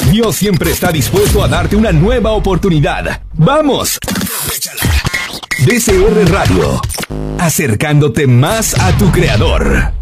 Dios siempre está dispuesto a darte una nueva oportunidad. ¡Vamos! DCR Radio, acercándote más a tu creador.